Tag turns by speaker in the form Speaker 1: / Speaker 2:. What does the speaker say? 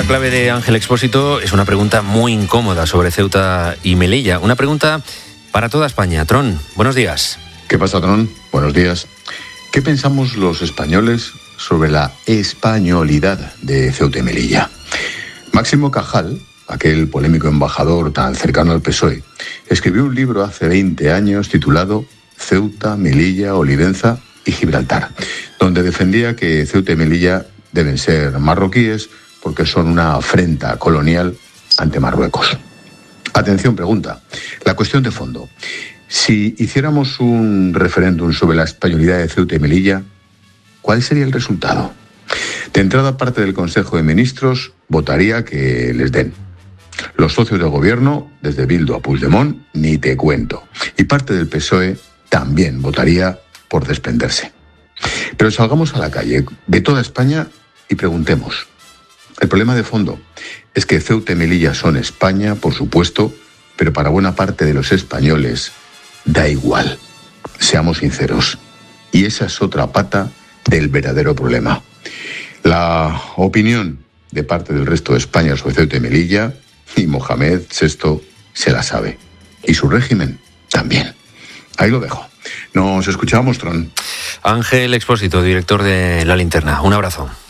Speaker 1: clave de Ángel Expósito es una pregunta muy incómoda sobre Ceuta y Melilla. Una pregunta para toda España. Tron, buenos días.
Speaker 2: ¿Qué pasa, Tron? Buenos días. ¿Qué pensamos los españoles sobre la españolidad de Ceuta y Melilla? Máximo Cajal, aquel polémico embajador tan cercano al PSOE, escribió un libro hace 20 años titulado Ceuta, Melilla, Olivenza y Gibraltar, donde defendía que Ceuta y Melilla deben ser marroquíes porque son una afrenta colonial ante Marruecos. Atención, pregunta. La cuestión de fondo. Si hiciéramos un referéndum sobre la españolidad de Ceuta y Melilla, ¿cuál sería el resultado? De entrada, parte del Consejo de Ministros votaría que les den. Los socios del gobierno, desde Bildu a Puigdemont, ni te cuento. Y parte del PSOE también votaría por desprenderse. Pero salgamos a la calle de toda España y preguntemos. El problema de fondo es que Ceuta y Melilla son España, por supuesto, pero para buena parte de los españoles da igual. Seamos sinceros. Y esa es otra pata del verdadero problema. La opinión de parte del resto de España sobre Ceuta y Melilla, y Mohamed VI se la sabe. Y su régimen también. Ahí lo dejo. Nos escuchamos, Tron.
Speaker 1: Ángel Expósito, director de La Linterna. Un abrazo.